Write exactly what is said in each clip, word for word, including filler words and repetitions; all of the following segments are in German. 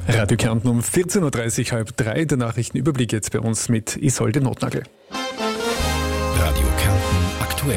Radio Kärnten um vierzehn Uhr dreißig, halb drei. Der Nachrichtenüberblick jetzt bei uns mit Isolde Notnagel. Radio Kärnten aktuell.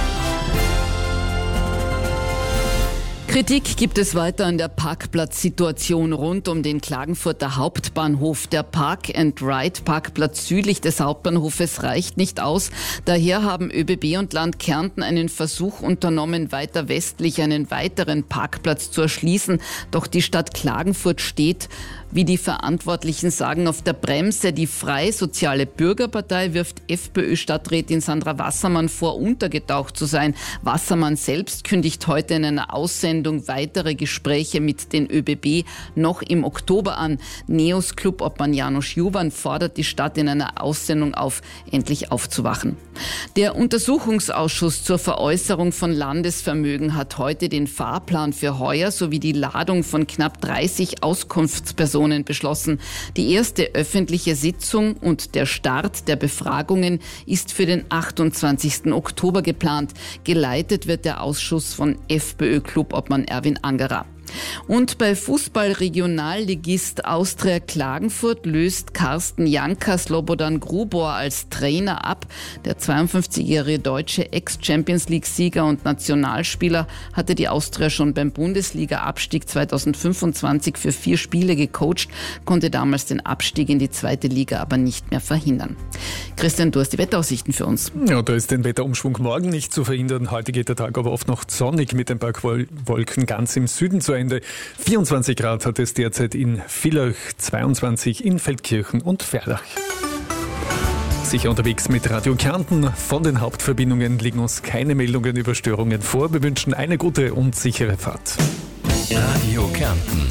Kritik gibt es weiter an der Parkplatzsituation rund um den Klagenfurter Hauptbahnhof. Der Park-and-Ride-Parkplatz südlich des Hauptbahnhofes reicht nicht aus. Daher haben ÖBB und Land Kärnten einen Versuch unternommen, weiter westlich einen weiteren Parkplatz zu erschließen. Doch die Stadt Klagenfurt steht, wie die Verantwortlichen sagen, auf der Bremse. Die Freie Soziale Bürgerpartei wirft FPÖ-Stadträtin Sandra Wassermann vor, untergetaucht zu sein. Wassermann selbst kündigt heute in einer Aussendung weitere Gespräche mit den ÖBB noch im Oktober an. Neos Clubobmann Janusz Juvan fordert die Stadt in einer Aussendung auf, endlich aufzuwachen. Der Untersuchungsausschuss zur Veräußerung von Landesvermögen hat heute den Fahrplan für heuer sowie die Ladung von knapp dreißig Auskunftspersonen beschlossen. Die erste öffentliche Sitzung und der Start der Befragungen ist für den achtundzwanzigsten Oktober geplant. Geleitet wird der Ausschuss von FPÖ-Clubobmann Erwin Angerer. Und bei Fußball-Regionalligist Austria Klagenfurt löst Carsten Janka Slobodan Grubor als Trainer ab. Der zweiundfünfzigjährige deutsche Ex-Champions-League-Sieger und Nationalspieler hatte die Austria schon beim Bundesliga-Abstieg zweitausendfünfundzwanzig für vier Spiele gecoacht, konnte damals den Abstieg in die zweite Liga aber nicht mehr verhindern. Christian, du hast die Wetteraussichten für uns. Ja, da ist den Wetterumschwung morgen nicht zu verhindern. Heute geht der Tag aber oft noch sonnig mit ein paar Wolken ganz im Süden zu Ende. vierundzwanzig Grad hat es derzeit in Villach, zweiundzwanzig in Feldkirchen und Ferlach. Sicher unterwegs mit Radio Kärnten. Von den Hauptverbindungen liegen uns keine Meldungen über Störungen vor. Wir wünschen eine gute und sichere Fahrt. Radio Kärnten.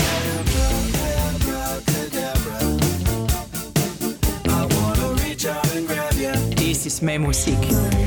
Das ist meine Musik.